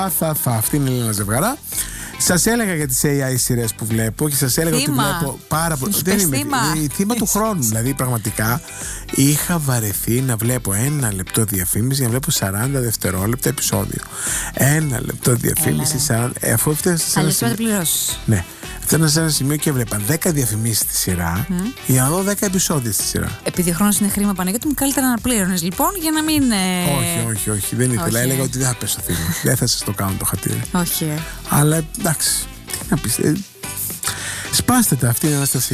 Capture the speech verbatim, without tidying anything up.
θα, θα. Αυτή είναι η Έλενα Ζευγαρά. Σας έλεγα για τις έι άι σειρές που βλέπω και σας έλεγα θύμα. ότι βλέπω πάρα πολύ. Δεν είμαι θύμα. θύμα του χρόνου. Δηλαδή, πραγματικά είχα βαρεθεί να βλέπω ένα λεπτό διαφήμιση για να βλέπω σαράντα δευτερόλεπτα επεισόδιο. Ένα λεπτό διαφήμιση, σαράντα. Αφού έφτασε σε ένα σημείο. Πληρώσεις. Ναι. Φτάνω σε ένα σημείο και έβλεπα δέκα διαφημίσεις στη σειρά mm. για να δω δέκα επεισόδια στη σειρά. Επειδή ο χρόνος είναι χρήμα, Παναγιώτη μου, καλύτερα να πλήρωνες λοιπόν για να μην. Ε... Όχι, όχι, όχι. Δεν ήθελα. Όχι. Έλεγα ότι δεν θα πέσω θύμα. Δεν θα σας το κάνω το χατήρι. Όχι. Αλλά εντάξει. Τι να πεις. Ε, σπάστε τα, αυτή είναι η Αναστασία.